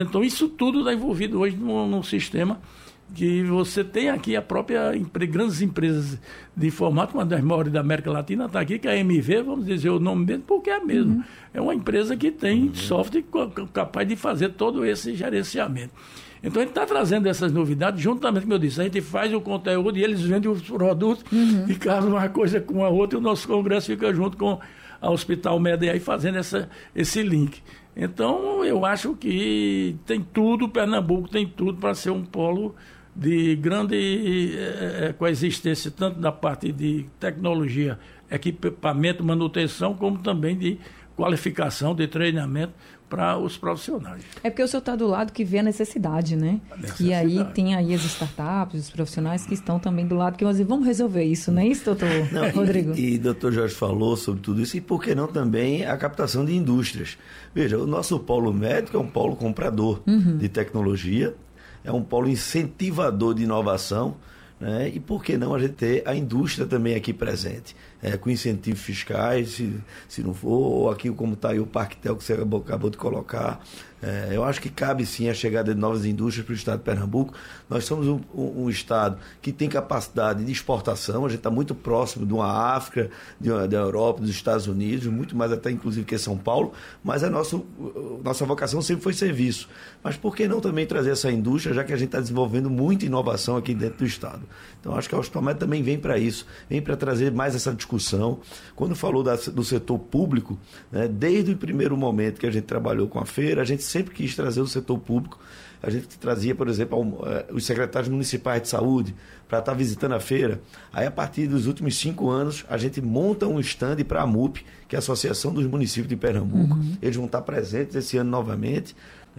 Então, isso tudo está envolvido hoje num sistema que você tem aqui a própria grandes empresas de informática, uma das maiores da América Latina está aqui, que é a MV, vamos dizer o nome mesmo, porque é mesmo. Uhum. É uma empresa que tem software capaz de fazer todo esse gerenciamento. Então, a gente está trazendo essas novidades, juntamente, como eu disse, a gente faz o conteúdo e eles vendem os produtos, e casa uma coisa com a outra, e o nosso congresso fica junto com a Hospital Média aí fazendo esse link. Então, eu acho que tem tudo, Pernambuco tem tudo para ser um polo de grande coexistência, tanto da parte de tecnologia, equipamento, manutenção, como também de qualificação, de treinamento para os profissionais. É porque o senhor está do lado que vê a necessidade, né? E aí tem aí as startups, os profissionais que estão também do lado que vão dizer, vamos resolver isso, não é isso, doutor Rodrigo? E doutor Jorge falou sobre tudo isso, e por que não também a captação de indústrias? Veja, o nosso polo médico é um polo comprador de tecnologia, é um polo incentivador de inovação, né? E por que não a gente ter a indústria também aqui presente, com incentivos fiscais, se não for, ou aqui como está aí o Parquetel que você acabou de colocar. Eu acho que cabe sim a chegada de novas indústrias para o estado de Pernambuco. Nós somos um estado que tem capacidade de exportação, a gente está muito próximo de uma África, da Europa, dos Estados Unidos, muito mais até inclusive que São Paulo, mas nossa vocação sempre foi serviço. Mas por que não também trazer essa indústria, já que a gente está desenvolvendo muita inovação aqui dentro do estado? Então acho que a Hospital Médico também vem para isso, vem para trazer mais essa discussão. Quando falou do setor público, né, desde o primeiro momento que a gente trabalhou com a feira, a gente sempre quis trazer o setor público. A gente trazia, por exemplo, os secretários municipais de saúde para estar visitando a feira. Aí, a partir dos últimos 5 anos, a gente monta um stand para a MUP, que é a Associação dos Municípios de Pernambuco. Eles vão estar presentes esse ano novamente.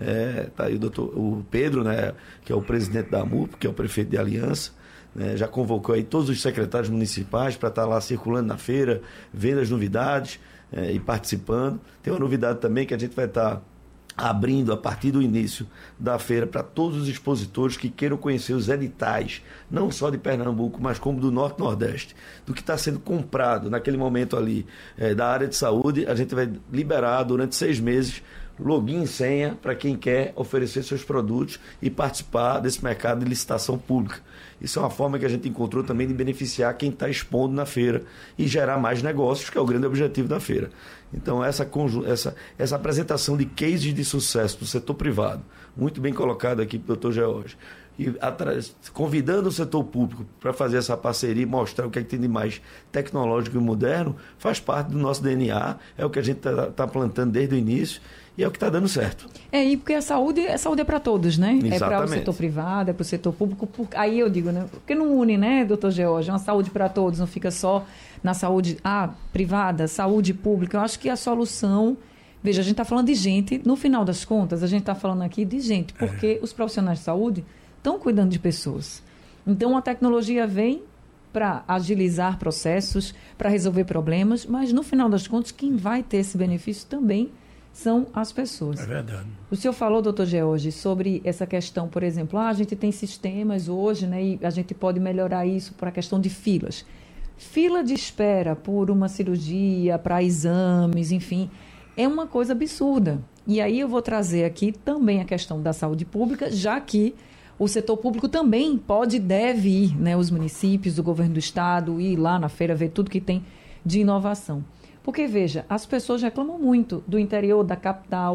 Tá aí o Pedro, né, que é o presidente da MUP, que é o prefeito de Aliança. Já convocou aí todos os secretários municipais para estar lá circulando na feira, vendo as novidades e participando. Tem uma novidade também que a gente vai estar abrindo a partir do início da feira para todos os expositores que queiram conhecer os editais, não só de Pernambuco, mas como do Norte e Nordeste, do que está sendo comprado naquele momento ali da área de saúde. A gente vai liberar durante 6 meses login e senha para quem quer oferecer seus produtos e participar desse mercado de licitação pública. Isso é uma forma que a gente encontrou também de beneficiar quem está expondo na feira e gerar mais negócios, que é o grande objetivo da feira. Então, essa apresentação de cases de sucesso do setor privado, muito bem colocado aqui pelo Dr. George, e convidando o setor público para fazer essa parceria e mostrar o que é que tem de mais tecnológico e moderno, faz parte do nosso DNA, é o que a gente está plantando desde o início e é o que está dando certo. E porque a saúde é para todos, né? Exatamente. É para o setor privado, é para o setor público. Aí eu digo, né? Porque não une, né, doutor George? Uma saúde para todos, não fica só na saúde privada, saúde pública. Eu acho que a solução... Veja, a gente está falando de gente, no final das contas, a gente está falando aqui de gente, porque os profissionais de saúde estão cuidando de pessoas. Então, a tecnologia vem para agilizar processos, para resolver problemas, mas, no final das contas, quem vai ter esse benefício também são as pessoas. É verdade. O senhor falou, doutor George, sobre essa questão, por exemplo, a gente tem sistemas hoje, né, e a gente pode melhorar isso para a questão de filas. Fila de espera por uma cirurgia, para exames, enfim, é uma coisa absurda. E aí eu vou trazer aqui também a questão da saúde pública, já que o setor público também pode e deve ir, né, os municípios, o governo do estado, ir lá na feira, ver tudo que tem de inovação. Porque, veja, as pessoas reclamam muito do interior, da capital,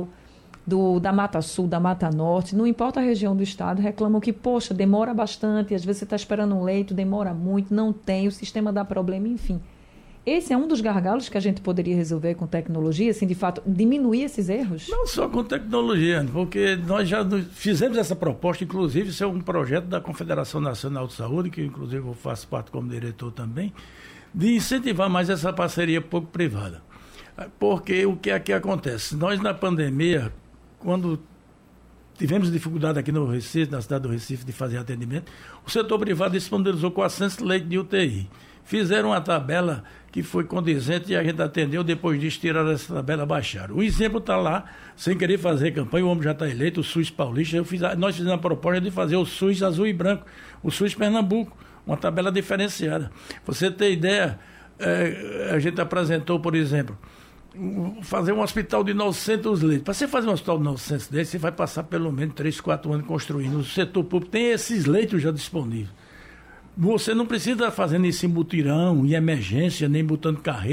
da Mata Sul, da Mata Norte, não importa a região do estado, reclamam que, poxa, demora bastante, às vezes você está esperando um leito, demora muito, não tem, o sistema dá problema, enfim. Esse é um dos gargalos que a gente poderia resolver com tecnologia, assim, de fato, diminuir esses erros? Não só com tecnologia, porque nós já fizemos essa proposta, inclusive, isso é um projeto da Confederação Nacional de Saúde, que inclusive eu faço parte como diretor também, de incentivar mais essa parceria público-privada. Porque o que aqui acontece? Nós, na pandemia, quando tivemos dificuldade aqui no Recife, na cidade do Recife, de fazer atendimento, o setor privado disponibilizou 400 leitos de UTI. Fizeram uma tabela que foi condizente e a gente atendeu, depois disso tiraram essa tabela, baixaram. O exemplo está lá, sem querer fazer campanha, o homem já está eleito, o SUS paulista, nós fizemos a proposta de fazer o SUS azul e branco, o SUS Pernambuco, uma tabela diferenciada. Você ter ideia, a gente apresentou, por exemplo, fazer um hospital de 900 leitos. Para você fazer um hospital de 900 leitos, você vai passar pelo menos 3, 4 anos construindo. O setor público tem esses leitos já disponíveis. Você não precisa estar fazendo esse mutirão em emergência, nem botando carreira.